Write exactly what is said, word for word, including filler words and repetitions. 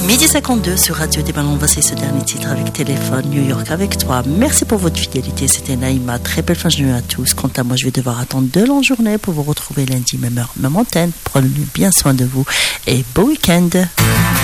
midi cinquante-deux sur Radio Des Ballons. Voici ce dernier titre avec Téléphone, New York avec toi. Merci pour votre fidélité. C'était Naïma. Très belle fin de journée à tous. Quant à moi, je vais devoir attendre deux longues journées pour vous retrouver lundi, même heure, même antenne. Prenez bien soin de vous et beau week-end.